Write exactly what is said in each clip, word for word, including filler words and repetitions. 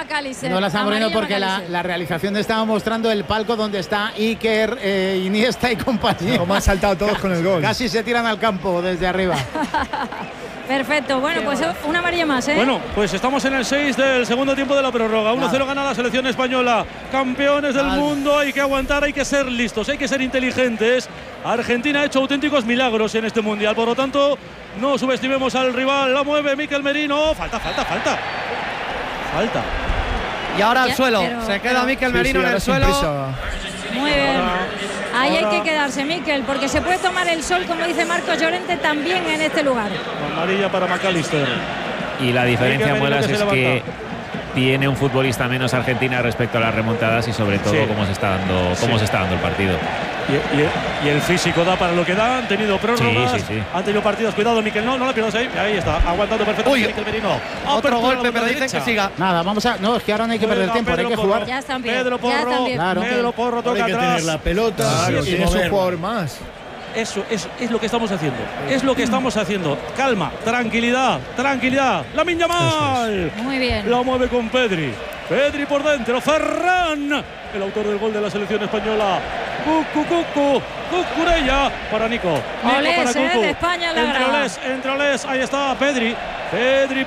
McAllister. No la estamos Amarilla viendo porque la, la realización estaba mostrando el palco donde está Iker, eh, Iniesta y compañía. Como han saltado todos con el gol. Casi se tiran al campo desde arriba. Perfecto, bueno, pues una amarilla más, ¿eh? Bueno, pues estamos en el seis del segundo tiempo de la prórroga. uno cero gana la selección española. Campeones del mundo, hay que aguantar, hay que ser listos, hay que ser inteligentes. Argentina ha hecho auténticos milagros en este mundial, por lo tanto, no subestimemos al rival. La mueve Mikel Merino. Falta, falta, falta. Falta. Y ahora al Ya, suelo. pero, Se queda Mikel Sí, Merino sí, en el suelo. Muy bien. Ahora, Ahí ahora. hay que quedarse, Mikel, porque se puede tomar el sol, como dice Marcos Llorente, también en este lugar. Amarilla para McAllister. Y la diferencia, Mikel Merino Muelas, que se es que levanta. tiene un futbolista menos Argentina respecto a las remontadas y sobre todo Sí. cómo se está dando, cómo Sí. se está dando el partido. Y, y- y el físico da para lo que da. Han tenido prórrogas, Sí, sí, sí. han tenido partidos. Cuidado, Mikel, no, no la pierdas ahí. Ahí está, aguantando perfectamente Uy. Mikel Merino. Otro Apertura golpe, por la pero dicen derecha. que siga. Nada, vamos a. No, es que ahora no hay que perder Juega tiempo, ahora hay Pedro que jugar. Porro. Ya están bien, Pedro ya Porro, están bien. Claro. Pedro Porro Ahora toca hay que atrás. tener la pelota. Claro, y tienes un moverla. jugador más. Eso es, es lo que estamos haciendo. Es lo que estamos haciendo. Calma, tranquilidad, tranquilidad. Lamine Yamal. Muy bien. La mueve con Pedri. Pedri por dentro. Ferran, el autor del gol de la selección española. Cucu, Cucu, Cucurella para Nico. Nico Olés, para eh, Cucu. de España en la entre grada. Olés, entre Olés. Ahí está Pedri. Pedri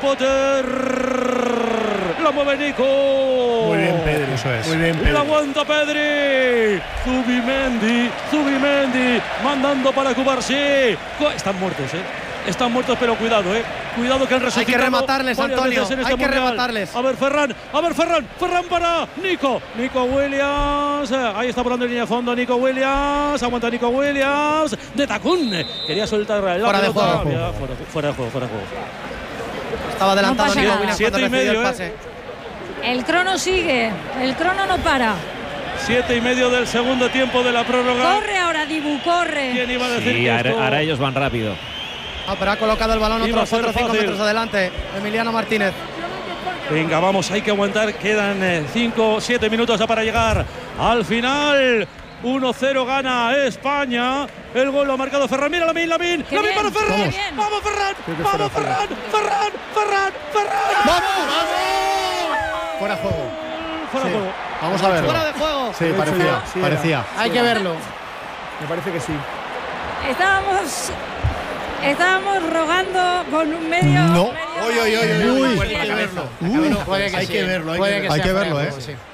Potter. La mueve Nico. Muy bien, Pedri. Eso es. Muy bien, Y la Pedri. aguanta Pedri. Zubimendi, Zubimendi, mandando para Cubarsí. Co- Están muertos, ¿eh? Están muertos, pero cuidado, ¿eh? Cuidado que han resucitado. rematarles, varias Antonio, veces en este hay que mundial. rematarles. A ver, Ferran, a ver, Ferran, Ferran para Nico. Nico Williams. eh, Ahí está volando en línea de fondo Nico Williams. Aguanta Nico Williams. De tacún. Quería soltar la Fuera de pelota. juego. Mira, fuera, fuera de juego, fuera de juego. Estaba adelantado pasa Nico nada. Williams Siete cuando y recibió medio, el ¿eh? pase. El crono sigue, el crono no para. Siete y medio del segundo tiempo de la prórroga. Corre ahora, Dibu, corre. ¿Quién iba a decir Sí, que ahora, esto- ahora ellos van rápido. Ah, pero ha colocado el balón Iba a otros ser cuatro o cinco fácil. metros adelante. Emiliano Martínez. Venga, vamos, hay que aguantar. Quedan cinco, siete minutos ya para llegar al final. uno cero gana España. El gol lo ha marcado Ferran. Mira, Lamine, Lamine. Qué Lamine bien, para Ferran. qué bien. Vamos, Ferran. Creo que Vamos, fuera Ferran. Ferran. Ferran. Ferran. ¡Vamos! Fuera juego. Fuera de Sí. juego. Vamos a verlo. Fuera de juego. Sí, parecía. Sí, parecía. Hay que verlo. Me parece que sí. Estábamos, estábamos rogando con un medio. No. medio- Oye, oye, oye, Uy. oye, hay que verlo. Puede que Hay sí, que verlo, hay puede que verlo. Hay sea que fuera verlo, de ¿eh? juego, sí.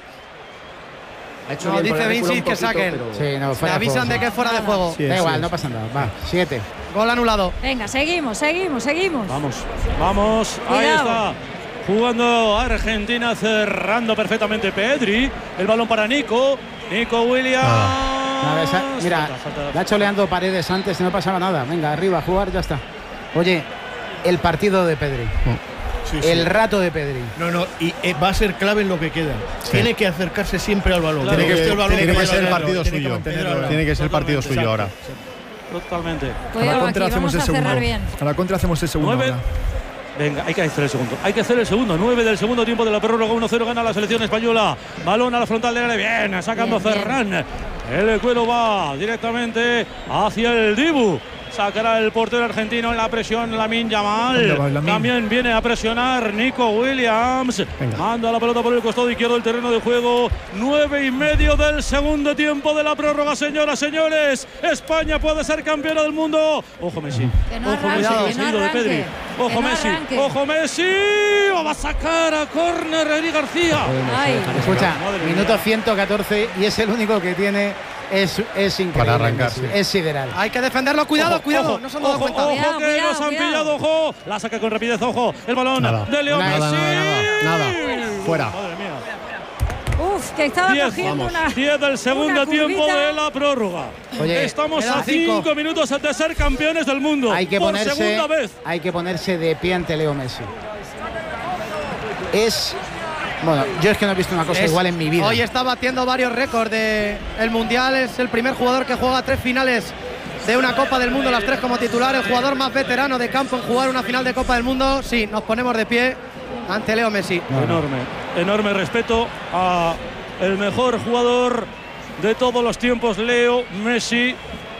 Ha hecho No, bien dice con la película Vinci un que poquito, saquen. pero- Sí, no, Le fuera de avisan juego. de que es fuera de juego. Sí, Da sí, igual, sí. no pasa nada. Va, siete. Gol anulado. Venga, seguimos, seguimos, seguimos. Vamos, vamos. Ahí Cuidado. está. Jugando Argentina, cerrando perfectamente Pedri. El balón para Nico. Nico Williams. Nada, esa- mira, Falta, falta. la ha choleando Paredes antes y no pasaba nada. Venga, arriba, a jugar, ya está. Oye, el partido de Pedri. Sí, sí. El rato de Pedri. No, no, y eh, va a ser clave en lo que queda. Tiene que acercarse siempre al balón. Claro. Tiene que, Esté el balón tiene que pegado ser el al lado, partido tiene que suyo. mantenerlo al lado. Tiene que ser el partido Totalmente, suyo ahora. Exacto. Totalmente. A la Cuidado contra aquí, hacemos vamos el a cerrar segundo. bien. A la contra hacemos el segundo. Nueve. ahora. Venga, hay que hacer el segundo. Hay que hacer el segundo. nueve del segundo tiempo de la prórroga. uno cero gana la selección española. Balón a la frontal del área. Bien, sacando Bien, bien. Ferran. El cuero va directamente hacia el Dibu. Sacará el portero argentino en la presión, Lamine Yamal. ¿Dónde va Lamine? También viene a presionar Nico Williams. Venga. Manda la pelota por el costado izquierdo del terreno de juego. Nueve y medio del segundo tiempo de la prórroga, señoras, señores. España puede ser campeona del mundo. Ojo Messi. Que no Ojo arranque, Messi, que el no seguido de arranque, Pedri. que Ojo no Messi. arranque. Ojo Messi. Va a sacar a córner Eri García. Ay, Escucha, Madre mía. minuto ciento catorce y es el único que tiene. Es, es increíble. Para arrancar, Messi, sí. Es sideral. Hay que defenderlo. Cuidado, Ojo, cuidado. ojo, no se han dado ojo, cuenta. Ojo, Cuidado, que cuidado, nos han cuidado. pillado, ojo. La saca con rapidez, ojo. El balón Nada. de Leo Nada, Messi. nada, nada, nada. Fuera. Madre mía. uf, que estaba diez, cogiendo vamos, una. diez del segundo una tiempo curvita. de la prórroga. Oye, Estamos quedan a cinco cinco. minutos de ser campeones del mundo. Hay que por ponerse, segunda vez. hay que ponerse de pie ante Leo Messi. Es, bueno, yo es que no he visto una cosa Es- igual en mi vida. Hoy está batiendo varios récords de el Mundial. Es el primer jugador que juega tres finales de una Copa del Mundo, las tres como titular. El jugador más veterano de campo en jugar una final de Copa del Mundo. Sí, nos ponemos de pie ante Leo Messi. Enorme, enorme respeto a el mejor jugador de todos los tiempos, Leo Messi.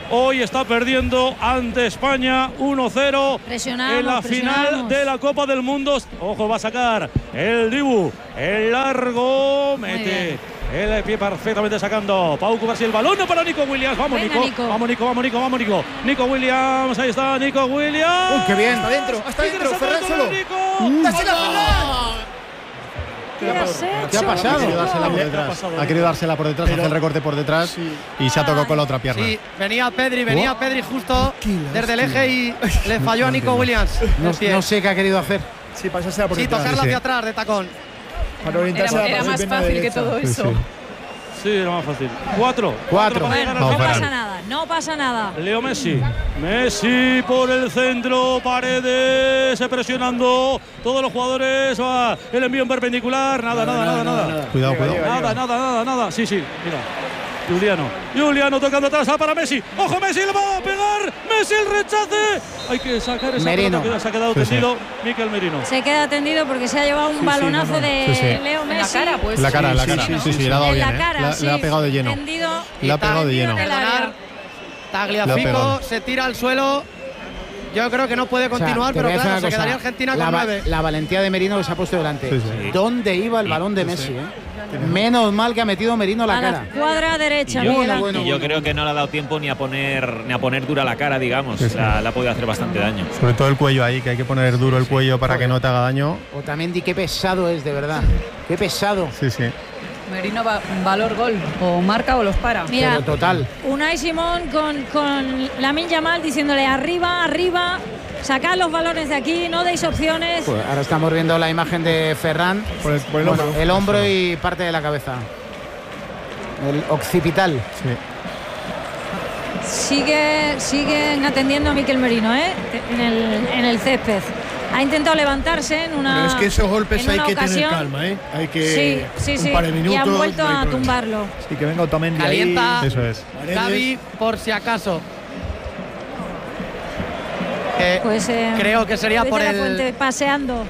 hoy está perdiendo ante España uno cero en la final de la Copa del Mundo. Ojo, va a sacar el Dibu, el largo, mete el pie perfectamente sacando Pau Cubarsí el balón para Nico Williams. Vamos, Venga, Nico, Nico. vamos, Nico, vamos, Nico, vamos, Nico. Nico Williams, ahí está, Nico Williams. Uy, qué bien. Hasta adentro, hasta adentro, Ingresando Ferran el solo. gol, Nico. ¡Dásela, Ferran! ¿Qué has ¿Qué ha hecho? pasado? Ha querido dársela por ¿Qué ha detrás. pasado? Ha querido dársela por detrás, Pero- hace el recorte por detrás y se ha tocado con la otra pierna. Sí, venía Pedri, venía Oh. Pedri justo desde el eje y le falló a Nico Williams. No, el pie. no sé qué ha querido hacer. Sí, pasársela por Sí, detrás. tocarla sí. hacia atrás de tacón. Para orientarse Era, a la era pasar más pierna fácil que derecha. todo Sí, eso. sí. Sí, era más fácil. Cuatro. Cuatro. para Bueno, llegar no al Vamos, pasa Ferran. nada, no pasa nada. Leo Messi. Messi por el centro. Paredes presionando. Todos los jugadores. Va. El envío en perpendicular. Nada, nada, nada, nada. Cuidado, cuidado. Nada, nada, nada, nada. Sí, sí. Mira. Juliano. Juliano tocando atrás. Va para Messi. Ojo, Messi le va a pegar. Messi el rechace. Hay que sacar esa Merino. pelota que se ha quedado Sí, sí. tendido. Mikel Merino. Se queda tendido porque se ha llevado un balonazo de Sí, sí. Leo En la Messi. cara, pues. En la cara, en la Sí, cara. sí, Sí, sí, sí, le ha dado en bien, la ¿eh? cara, Le ha- sí. le ha pegado de lleno. Tendido. Le ha pegado de lleno. del área. Perdonar, Le ha Tagliafico pegado. se tira al suelo. Yo creo que no puede O sea, continuar, te pero voy a decir claro, una se cosa. quedaría Argentina la, con va- nueve. la valentía de Merino que se ha puesto delante. Sí, sí. ¿Dónde iba el balón de Messi? eh? Menos mal que ha metido Merino la A la cara. cuadra derecha, Y yo, Miguel Bueno, Ángel. bueno, y yo creo que no le ha dado tiempo ni a poner ni a poner dura la cara, digamos. Sí, sí. La, la ha podido hacer bastante daño. Sobre todo el cuello ahí, que hay que poner duro el cuello para que no te haga daño. Otamendi, qué pesado es, de verdad. Qué pesado. Sí, sí. Merino va valor gol. O marca o los para. Mira, Pero total. Unai Simón con, con Lamine Yamal diciéndole arriba, arriba, sacad los balones de aquí, no deis opciones. Pues ahora estamos viendo la imagen de Ferran. Por el, por el Bueno, hombro. el hombro y parte de la cabeza. El occipital. Sí. Sigue, siguen atendiendo a Mikel Merino, ¿eh? En el, en el césped. Ha intentado levantarse en una Pero es que esos golpes en hay una que tener ocasión. calma, ¿eh? Hay que. Sí, sí, un sí. par de minutos. Y han vuelto no hay a problema. tumbarlo. Sí, que venga Otamendi ahí. Calienta Eso es. Paredes. Gavi por si acaso. Eh, Pues eh, creo que sería Luis por de la el. Fuente paseando.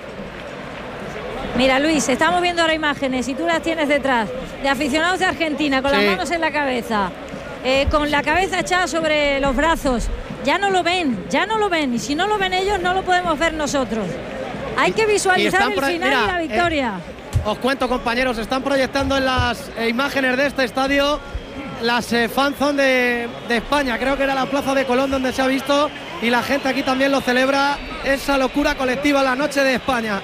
Mira, Luis, estamos viendo ahora imágenes y tú las tienes detrás de aficionados de Argentina con Sí. las manos en la cabeza, eh, con la cabeza echada sobre los brazos. Ya no lo ven, ya no lo ven. Y si no lo ven ellos, no lo podemos ver nosotros. Hay que visualizar están el pro- final mira, y la eh, victoria. Os cuento, compañeros, están proyectando en las eh, imágenes de este estadio las eh, fanzone de, de España. Creo que era la plaza de Colón donde se ha visto y la gente aquí también lo celebra. Esa locura colectiva, la noche de España.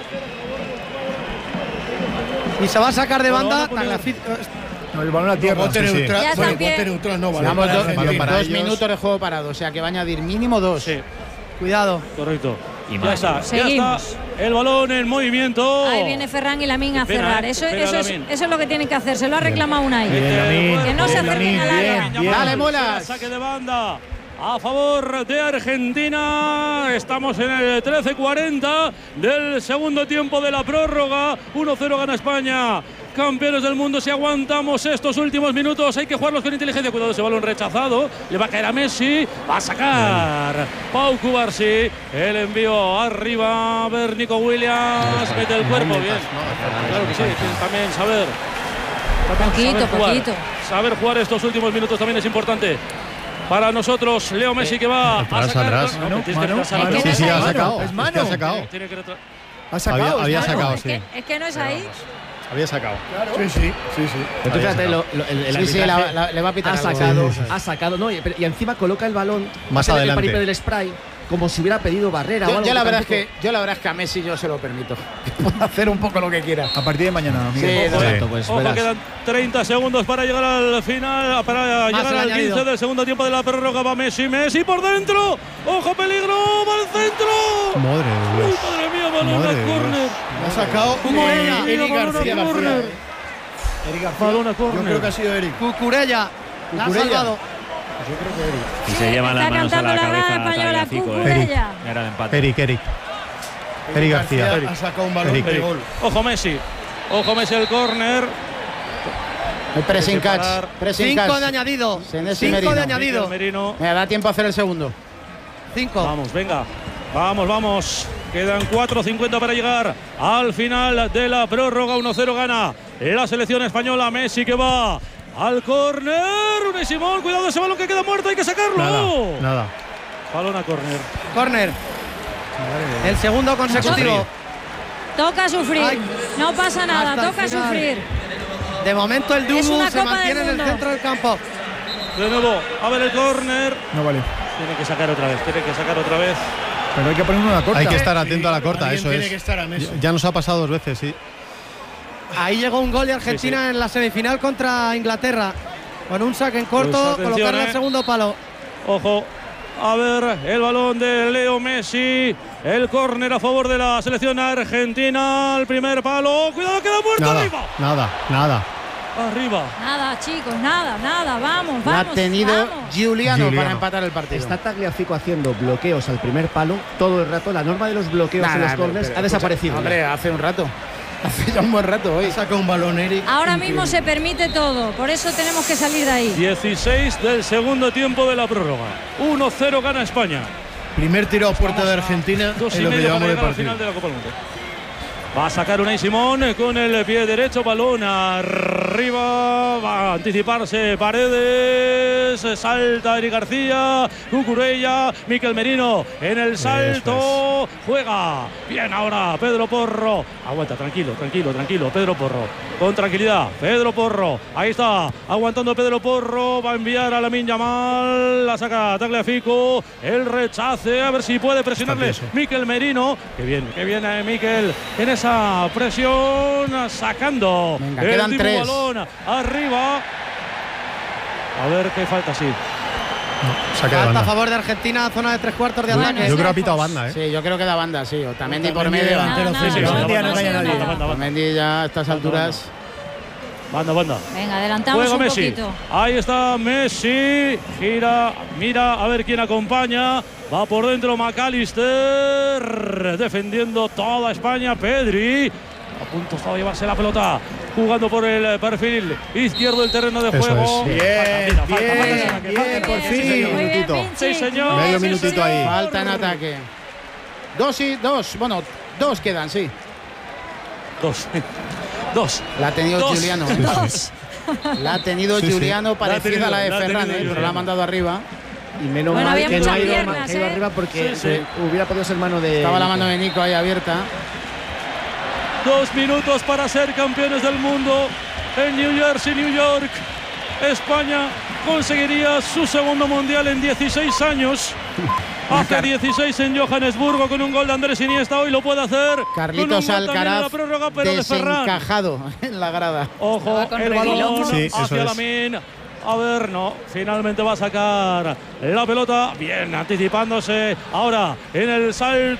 Y se va a sacar de Bueno, banda. vamos a poner- Tagliafico- No, el balón a tierra. bote neutral. Ya está Bueno, en pie. bote neutral no, balón Llevamos para dos, Argentina. para dos ellos. minutos de juego parado, o sea que va a añadir mínimo dos. Sí, Cuidado. correcto. Y Ya mal. está, ya Seguimos. está el balón en movimiento. Ahí viene Ferran y Lamine a Qué pena, cerrar. eh, Eso, qué pena, eso, es, Lamine. eso es lo que tienen que hacer. Se lo ha reclamado Unai. Bien, Lamine. Que no se Bien, acerquen al Lamine, área. bien, bien. Dale, Mulas. Saque de banda a favor de Argentina. Estamos en el trece cuarenta del segundo tiempo de la prórroga. uno cero gana España. Campeones del mundo, si aguantamos estos últimos minutos, hay que jugarlos con inteligencia. Cuidado, ese balón rechazado. Le va a caer a Messi. Va a sacar Pau Cubarsí. El envío arriba. A ver, Nico Williams. Mete el cuerpo. Bien. Claro que sí. Hay que también saber. también Poquito, saber jugar. poquito. Saber jugar estos últimos minutos también es importante. Para nosotros, Leo Messi que va a Atrás, sacar. atrás. No, Mano, tienes que mano, retrasar. mano. Sí, sí, ha Mano, sacado. es Es que mano. ha sacado. Tiene que retra- Ha sacado. Había, había es mano. sacado, Es sí. que, es que no es ahí. Había sacado. Sí, sí, sí, sí. Pero tú Había fíjate, sacado. lo- lo- el, el Sí, sí, arbitraje la- la- le va a pitar ha algo. sacado, Sí, sí, sí. ha sacado, no, y, y encima coloca el balón Más hace el adelante. paripé del spray como si hubiera pedido barrera o Yo, algo. yo la verdad es tampoco- que, yo la verdad es que a Messi yo se lo permito. Que pueda hacer un poco lo que quiera. A partir de mañana, Miguel. Sí, Ojo, Exacto, pues ojo, verás. quedan treinta segundos para llegar al final, para llegar el al añadido. quince del segundo tiempo de la prórroga. Va Messi, Messi por dentro. Ojo, peligro, va al centro. Madre de Uy, Dios. madre mía, balón Madre a de córner. Ha sacado ¿Cómo eh, era? Eric Mira, balón a García. córner. García. Eric García. Balón a Yo córner. creo que ha sido Eric. Cucurella. La ha Cucurella. salvado. Yo creo que Eric. Y se lleva las Está manos a cantando la la cabeza grada española, Tagliafico, eh. Cucurella. Era el empate. Eric, Eric. Eric García. Ha sacado un balón Eric. de gol. Ojo Messi. Ojo Messi el córner. El pressing Hay que catch. parar. Pressing Cinco catch. de añadido. Senesi Cinco Merino. de añadido. Mikel Merino. Mira, da tiempo a hacer el segundo. Cinco. Vamos, venga. Vamos, vamos. Quedan cuatro cincuenta para llegar al final de la prórroga. uno cero gana la selección española. Messi que va al córner. Unai Simón, cuidado ese balón que queda muerto, hay que sacarlo. Nada, nada. Balón a córner. Córner. El segundo consecutivo. Toca sufrir. Ay. No pasa nada, Hasta el toca final. sufrir. De momento el Es Dubu una se Copa mantiene del en el Mundo. centro del campo. De nuevo, a ver el córner. No vale. Tiene que sacar otra vez, tiene que sacar otra vez. Pero hay que poner una corta. Hay que estar atento a la corta, Alguien eso tiene es. que estar a Messi. Ya, ya nos ha pasado dos veces, sí. Ahí llegó un gol de Argentina Sí, sí. en la semifinal contra Inglaterra. Con un saque en corto, Pues atención, colocarle eh. el segundo palo. Ojo, a ver el balón de Leo Messi. El córner a favor de la selección argentina. El primer palo. Cuidado, queda muerto Nada, arriba. nada, nada. Arriba. Nada, chicos, nada, nada. Vamos, La ha vamos. tenido vamos. Giuliano, Giuliano. para empatar el partido. Está Tagliafico haciendo bloqueos al primer palo todo el rato. La norma de los bloqueos Nah, en los nah, corners pero, ha desaparecido. escucha, hombre, hace un rato. Hace ya un buen rato hoy. Saca un balón, Eric. Ahora mismo se permite todo, por eso tenemos que salir de ahí. dieciséis del segundo tiempo de la prórroga. uno cero gana España. Primer tiro a puerta de Argentina Dos en y lo que medio para llevamos de llegar al partido. final de la Copa del Mundo. Va a sacar Unai Simón con el pie derecho, balón arriba, va a anticiparse Paredes, salta Eric García, Cucurella, Mikel Merino en el salto, juega bien ahora Pedro Porro, aguanta, tranquilo, tranquilo, tranquilo, Pedro Porro, con tranquilidad, Pedro Porro, ahí está, aguantando Pedro Porro, va a enviar a Lamine Yamal, la saca Tagliafico, el rechace, a ver si puede presionarle Está tieso. Mikel Merino, que bien, que bien eh, Mikel en esa presión, sacando Venga, el quedan Dibu tres. balón arriba. A ver qué falta, sí. Saque de Falta a banda. favor de Argentina, zona de tres cuartos de Bueno, ataque. Yo creo que ha lejos. pitado banda, ¿eh? Sí, yo creo que da banda, sí. Otamendi por Otamendi medio. delantero Nada, centro. nada, no tiene no que haya pasa nadie. nada. Otamendi ya a estas alturas. Banda, banda. Venga, adelantamos Juega un Messi. poquito. Ahí está Messi. Gira, mira a ver quién acompaña. Va por dentro McAllister. Defendiendo toda España. Pedri. A punto está de llevarse la pelota. Jugando por el perfil izquierdo del terreno de Eso juego. es. Bien, Falta, falta, bien, falta, falta, bien, falta, por falta, fin. sí, señor. Muy bien, minutito. Vinci. Sí, señor. Medio Sí, minutito señor. ahí. Falta en ataque. Dos y dos. Bueno, dos quedan, sí. Dos. Dos. La ha tenido Dos. Giuliano. ¿eh? Dos. La ha tenido Sí, sí. Giuliano, La ha parecida tenido, a la de la ha Ferran, tenido ¿eh? pero Giuliano. la ha mandado arriba. Y menos Bueno, mal había que no muchas ha ido, piernas, que ha ido ¿eh? arriba porque Sí, sí. se- hubiera podido ser mano de. Estaba la mano de Nico ahí abierta. Dos minutos para ser campeones del mundo en New Jersey, New York. España conseguiría su segundo mundial en dieciséis años. Hace dieciséis en Johannesburgo con un gol de Andrés Iniesta. Hoy lo puede hacer Carlitos con un gol también en la Alcaraz prórroga, pero de Ferran. desencajado en la grada. Ojo, Estaba con el Reguilón. balón Sí, eso hacia es. Lamine. A ver, no, finalmente va a sacar la pelota, bien anticipándose, ahora en el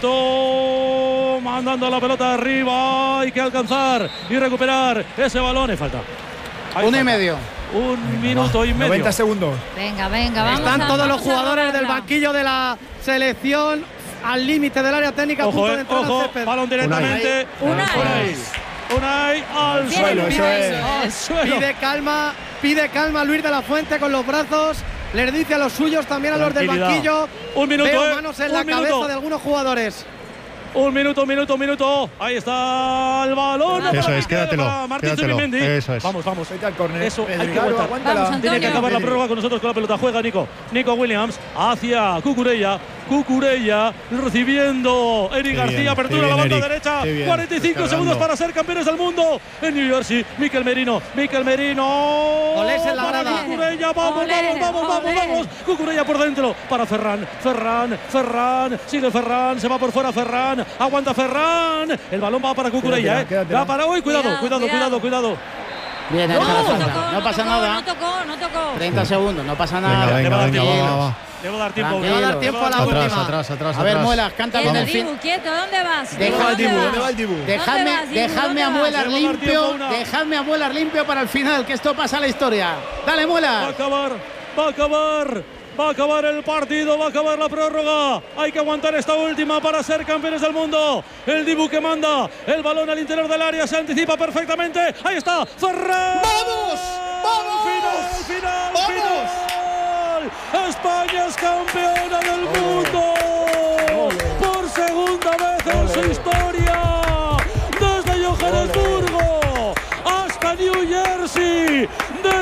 salto, mandando la pelota arriba, hay que alcanzar y recuperar ese balón, y falta. Ahí Uno y falta. medio. Un minuto y medio. noventa segundos. Venga, venga, vamos. Están a- todos los vamos a jugadores del rodarla. banquillo de la selección al límite del área técnica, a Ojo, punto eh, de entrar al ojo, césped. balón directamente. Unai. Unai. Unai al Bien, suelo. bien, eso es. eso Al es. suelo. Pide calma, pide calma Luis de la Fuente con los brazos. Les dice a los suyos, también a los del Tranquilidad. banquillo. Un minuto, Veo eh, manos en un la minuto. cabeza de algunos jugadores. Un minuto, un minuto, un minuto. Ahí está el balón. Eso para es, quédatelo, para Martín quédatelo. Zubimendi. Eso es. Vamos, vamos. Vete al córner. Eso, hay que Pedri. aguantar. Aguántala. Vamos, Tiene que Antonio. acabar la prórroga con nosotros con la pelota. Juega Nico. Nico Williams hacia Cucurella. Cucurella recibiendo Eric Qué García. bien, Apertura qué a la bien, banda Eric. derecha. Qué bien, cuarenta y cinco descargando. segundos para ser campeones del mundo en New Jersey. Mikel Merino. Mikel Merino. Olés en la para grada. Cucurella. Vamos, Olé, vamos, vamos, vamos, olé. vamos. Cucurella por dentro para Ferran. Ferran, Ferran. Sigue Ferran. Se va por fuera Ferran. Aguanta Ferran. El balón va para Cucurella. Quédatela, eh. quédatela. Va para hoy. Cuidado, Cuidado, cuidado, cuidado, cuidado. cuidado. Bien, hecha la No, falta. tocó, No pasa tocó, nada. No tocó, no tocó. treinta segundos, no pasa Venga, nada. Le va a dar venga, tiempo. venga, va, va. Debo dar tiempo. Tranquilo. Le va a dar tiempo a la Atrás, última. atrás, atrás, A ver, atrás. Muelas, canta Quieto, bien el fin. Dibu, quieto, ¿dónde vas? Deja- Dibu, ¿Dónde ¿dónde va vas? el Dibu? Dejadme, vas, Dibu? dejadme ¿Dónde a vas? Muelas Le va a dar limpio, tiempo una. dejadme a Muelas limpio para el final, que esto pasa a la historia. Dale, Va a Muelas. acabar, va a acabar, va a acabar el partido, va a acabar la prórroga. Hay que aguantar esta última para ser campeones del mundo. El Dibu que manda el balón al interior del área, se anticipa perfectamente. Ahí está, Ferran. ¡Vamos! ¡Vamos! Final, final, ¡Vamos! final. España es campeona del mundo. Por segunda vez en su historia. Desde Johannesburgo hasta New Jersey. Desde Andrés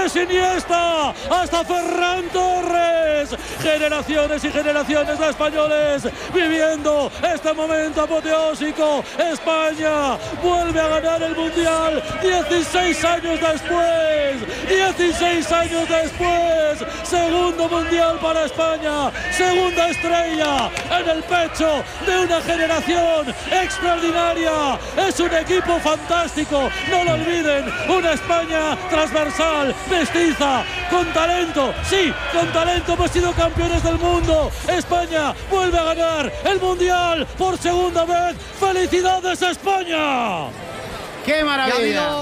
Andrés Iniesta, hasta Ferran Torres. Generaciones y generaciones de españoles viviendo este momento apoteósico. España vuelve a ganar el Mundial dieciséis años después. dieciséis años después. Segundo Mundial para España. Segunda estrella en el pecho de una generación extraordinaria. Es un equipo fantástico. No lo olviden. Una España transversal, mestiza, con talento. Sí, con talento hemos sido campeones del mundo. España vuelve a ganar el Mundial por segunda vez. ¡Felicidades, España! ¡Qué maravilla!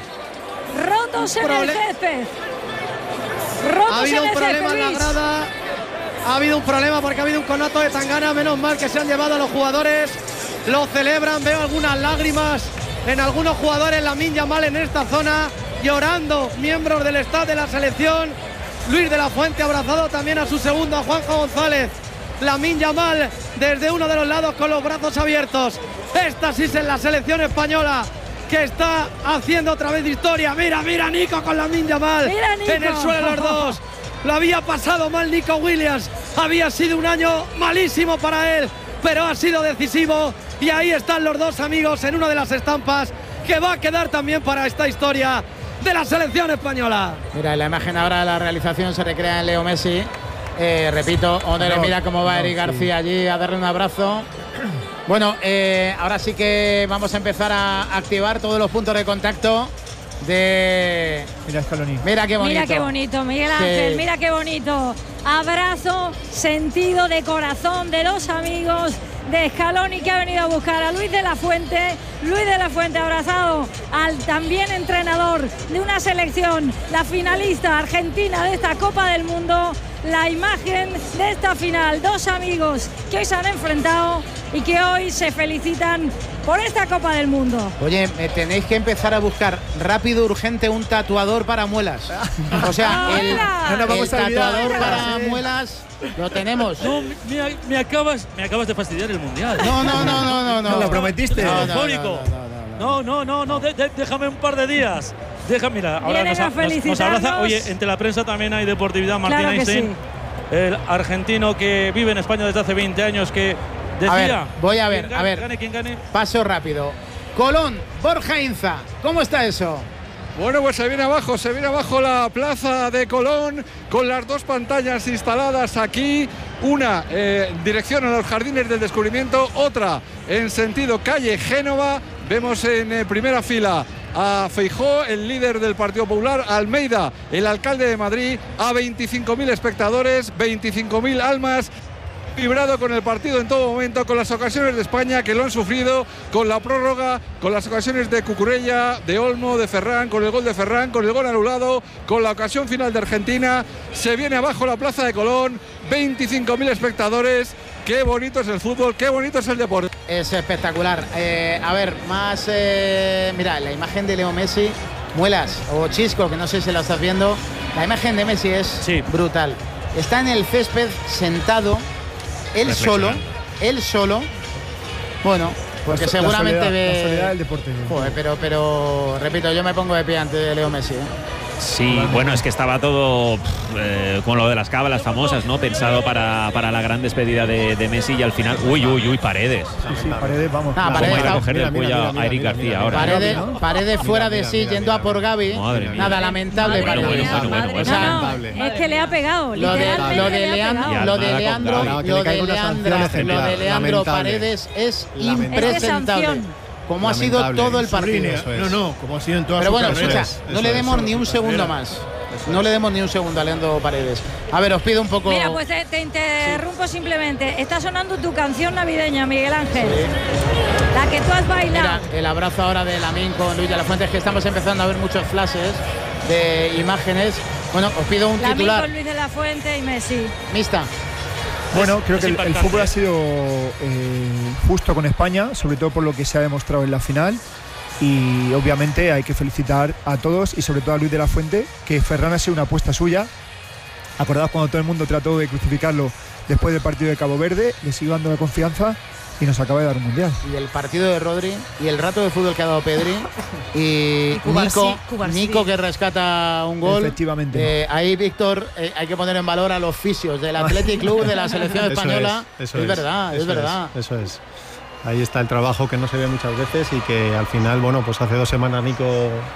Rotos en el césped. Rotos ha habido en un el problema césped, en la grada. Ha habido un problema porque ha habido un conato de tangana. Menos mal que se han llevado a los jugadores. Lo celebran. Veo algunas lágrimas en algunos jugadores. Lamine Yamal en esta zona llorando. Miembros del staff de la selección. Luis de la Fuente abrazado también a su segundo, a Juanjo González. Lamine Yamal desde uno de los lados con los brazos abiertos. Éxtasis en la selección española, que está haciendo otra vez historia. Mira, mira Nico con Lamine Yamal. Mira, Nico. En el suelo los dos. Lo había pasado mal Nico Williams. Había sido un año malísimo para él, pero ha sido decisivo. Y ahí están los dos amigos en una de las estampas que va a quedar también para esta historia de la selección española. Mira, la imagen ahora de la realización se recrea en Leo Messi. Eh, repito, Onere, no, mira cómo va no, Eric García sí. allí a darle un abrazo. Bueno, eh, ahora sí que vamos a empezar a activar todos los puntos de contacto de... Mira Scaloni. Mira qué bonito. Mira qué bonito, Miguel Ángel, sí. Mira qué bonito. Abrazo, sentido de corazón de los amigos de Scaloni, que ha venido a buscar a Luis de la Fuente. Luis de la Fuente abrazado al también entrenador de una selección, la finalista argentina de esta Copa del Mundo. La imagen de esta final, dos amigos que hoy se han enfrentado y que hoy se felicitan por esta Copa del Mundo. Oye, me tenéis que empezar a buscar rápido, urgente, un tatuador para muelas. O sea, el, el, el tatuador para sí. muelas lo tenemos. No, me, me, acabas, me acabas de fastidiar el Mundial. No, no, no, no, no. ¿No lo prometiste? No, no, no, no, no, no, no, no de, de, déjame un par de días. Deja, mira, ahora nos, nos, nos abraza. Oye, entre la prensa también hay deportividad. Martín claro Einstein, sí. el argentino que vive en España desde hace veinte años, que decía… A ver, voy a ver, gane, a ver. Gane, quien gane. Paso rápido. Colón, Borja Inza, ¿cómo está eso? Bueno, pues se viene abajo, se viene abajo la plaza de Colón con las dos pantallas instaladas aquí. Una eh, en dirección a los Jardines del Descubrimiento, otra en sentido calle Génova. Vemos en eh, primera fila a Feijóo, el líder del Partido Popular, Almeida, el alcalde de Madrid, a veinticinco mil espectadores, veinticinco mil almas. Vibrado con el partido en todo momento, con las ocasiones de España que lo han sufrido, con la prórroga, con las ocasiones de Cucurella, de Olmo, de Ferran, con el gol de Ferran, con el gol anulado, con la ocasión final de Argentina. Se viene abajo la plaza de Colón, veinticinco mil espectadores. Qué bonito es el fútbol, qué bonito es el deporte. Es espectacular. Eh, a ver, más… Eh, mira, la imagen de Leo Messi, muelas, o Chisco, que no sé si la estás viendo. La imagen de Messi es sí. brutal. Está en el césped, sentado, él solo, él solo. Bueno, porque pues seguramente la ve… La soledad del deporte. Joder, pero, pero, repito, yo me pongo de pie ante de Leo Messi, ¿eh? Sí, bueno, es que estaba todo eh, con lo de las cábalas famosas, ¿no? Pensado para, para la gran despedida de, de Messi y al final… Uy, uy, uy, Paredes. Sí, sí, Paredes, vamos. Ah, ¿Cómo Paredes ir a coger mira, del cuello mira, mira, a Eric mira, García mira, ahora? Paredes, ¿no? Paredes fuera mira, de sí, mira, yendo mira, a por Gavi. Madre mía. Nada, lamentable para bueno, mí. bueno, bueno, bueno, no, no, es que le ha pegado. Lo de, lo de Leandro, lo de Leandro, lo de Leandro, lo de Leandro Paredes es impresentable. Como ha sido todo el partido. No, no, como ha sido en toda Pero su bueno, carrera. escucha, no le demos ni un segundo más. No le demos ni un segundo a Leandro Paredes. A ver, os pido un poco… Mira, pues te, te interrumpo sí. simplemente. Está sonando tu canción navideña, Miguel Ángel. Sí. La que tú has bailado. Mira, el abrazo ahora de Lamine con Luis de la Fuente. Es que estamos empezando a ver muchos flashes de imágenes. Bueno, os pido un Lamine titular. con Luis de la Fuente y Messi. Mista. Bueno, creo que el, el fútbol ha sido eh, justo con España, sobre todo por lo que se ha demostrado en la final. Y obviamente hay que felicitar a todos y sobre todo a Luis de la Fuente, que Ferran ha sido una apuesta suya. Acordaos cuando todo el mundo trató de crucificarlo después del partido de Cabo Verde, le sigo dando la confianza y nos acaba de dar un mundial. Y el partido de Rodri y el rato de fútbol que ha dado Pedri y, Y Cubarsí, Nico, Cubarsí. Nico que rescata un gol. Efectivamente. Eh, ahí, Víctor, eh, hay que poner en valor a los fisios del Athletic Club, de la selección Eso española. es, eso es es, verdad, es eso verdad. Es, eso es. Ahí está el trabajo que no se ve muchas veces y que al final, bueno, pues hace dos semanas Nico